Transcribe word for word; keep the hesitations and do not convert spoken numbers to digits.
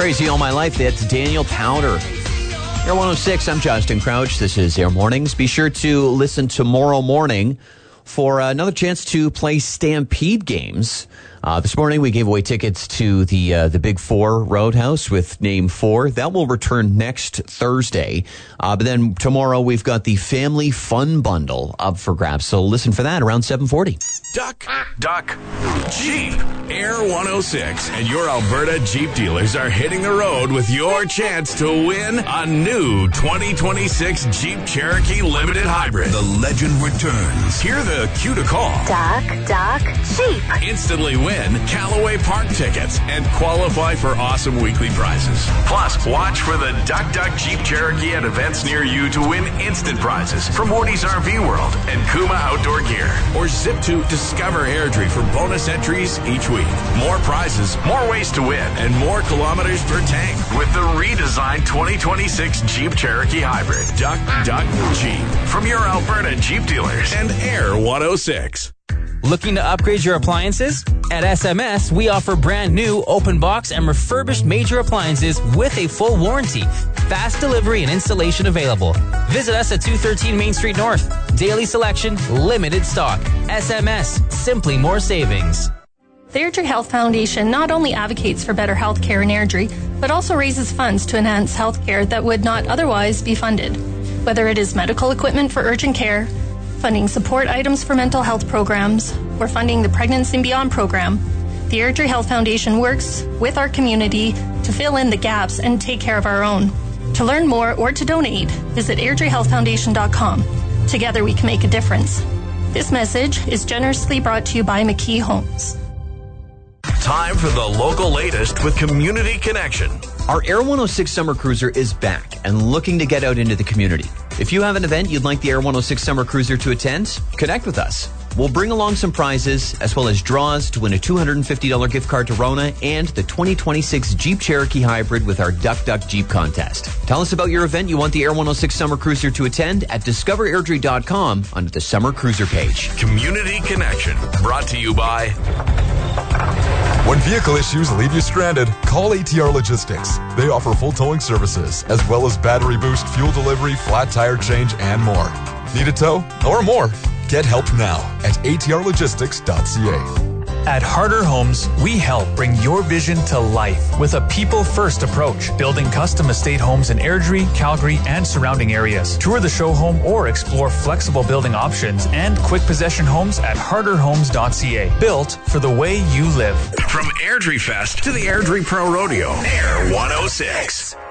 Crazy All My Life, that's Daniel Powder. Air one oh six, I'm Justin Crouch. This is Air Mornings. Be sure to listen tomorrow morning for another chance to play Stampede games. Uh, this morning we gave away tickets to the uh, the Big Four Roadhouse with Name Four. That will return next Thursday. Uh, but then tomorrow we've got the Family Fun Bundle up for grabs. So listen for that around seven forty. Duck, duck, Jeep. Air one oh six and your Alberta Jeep dealers are hitting the road with your chance to win a new twenty twenty-six Jeep Cherokee Limited Hybrid. The legend returns. Hear the cue to call. Duck, duck, Jeep. Instantly win Callaway Park tickets and qualify for awesome weekly prizes. Plus, watch for the Duck, Duck Jeep Cherokee at events near you to win instant prizes from Morty's R V World and Kuma Outdoor Gear. Or zip to Discover Airdrie for bonus entries each week. More prizes, more ways to win, and more kilometers per tank with the redesigned twenty twenty-six Jeep Cherokee Hybrid. Duck, Duck, Jeep. From your Alberta Jeep dealers and Air one oh six. Looking to upgrade your appliances? At S M S, we offer brand new, open box, and refurbished major appliances with a full warranty. Fast delivery and installation available. Visit us at two thirteen Main Street North. Daily selection, limited stock. S M S, simply more savings. The Airdrie Health Foundation not only advocates for better health care in Airdrie, but also raises funds to enhance health care that would not otherwise be funded. Whether it is medical equipment for urgent care, funding support items for mental health programs, or funding the Pregnancy and Beyond program, the Airdrie Health Foundation works with our community to fill in the gaps and take care of our own. To learn more or to donate, visit airdrie health foundation dot com. Together we can make a difference. This message is generously brought to you by McKee Homes. Time for the local latest with Community Connection. Our Air one oh six Summer Cruiser is back and looking to get out into the community. If you have an event you'd like the Air one oh six Summer Cruiser to attend, connect with us. We'll bring along some prizes, as well as draws to win a two hundred fifty dollars gift card to Rona and the twenty twenty-six Jeep Cherokee Hybrid with our Duck Duck Jeep contest. Tell us about your event you want the Air one oh six Summer Cruiser to attend at discover airdrie dot com under the Summer Cruiser page. Community Connection, brought to you by... When vehicle issues leave you stranded, call A T R Logistics. They offer full towing services, as well as battery boost, fuel delivery, flat tire change, and more. Need a tow or more? Get help now at A T R logistics dot c a. At Harder Homes, we help bring your vision to life with a people-first approach, building custom estate homes in Airdrie, Calgary, and surrounding areas. Tour the show home or explore flexible building options and quick possession homes at harder homes dot c a. Built for the way you live. From Airdrie Fest to the Airdrie Pro Rodeo, Air one oh six.